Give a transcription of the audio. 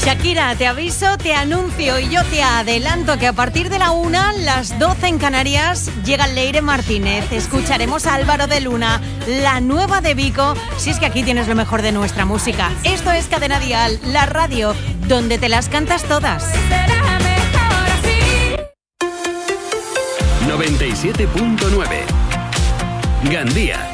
Shakira, te aviso, te anuncio y yo te adelanto que a partir de la 1, las 12 en Canarias, llega Leire Martínez. Escucharemos a Álvaro de Luna, la nueva de Vico, si es que aquí tienes lo mejor de nuestra música. Esto es Cadena Dial, la radio, donde te las cantas todas. 97.9 Gandía.